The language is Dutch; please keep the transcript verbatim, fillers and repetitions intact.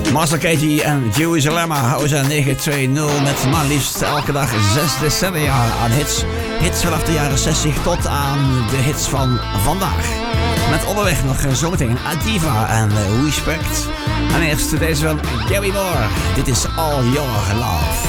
Master Katie en Jerusalem houden ze negen twee nul met maar liefst elke dag zes decennia aan hits. Hits vanaf de jaren zestig tot aan de hits van vandaag. Met onderweg nog zometeen Adiva en Respect. En eerst deze van Gary Moore. Dit is All Your Love.